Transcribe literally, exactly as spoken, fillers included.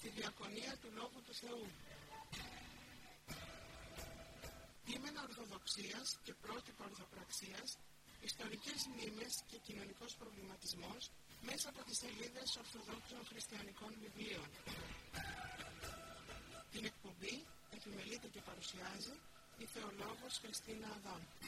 στη διακονία του Λόγου του Θεού. Κείμενα ορθοδοξίας και πρότυπα ορθοπραξίας, ιστορικές μνήμες και κοινωνικός προβληματισμός μέσα από τις σελίδες ορθοδόξων χριστιανικών βιβλίων. Την εκπομπή επιμελείται και παρουσιάζει η θεολόγος Χριστίνα Αδάμ.